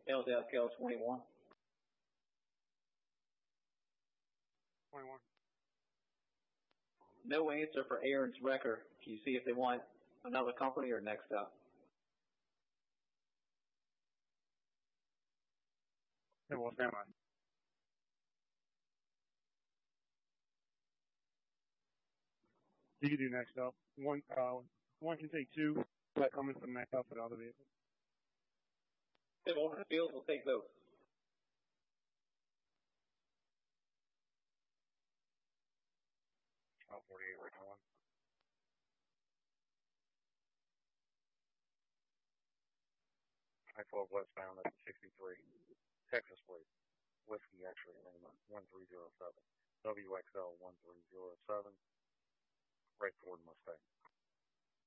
LDL 21. 21. No answer for Aaron's Wrecker. Can you see if they want another company or next up? It will stand by. You can do next up. One can take two. That coming from next up for the other vehicle. If one the field, we'll take both. Oh, 48, Region 1. I-12 westbound at 63. Texas plate. Whiskey X-ray name 1307. WXL 1307. Right Ford Mustang.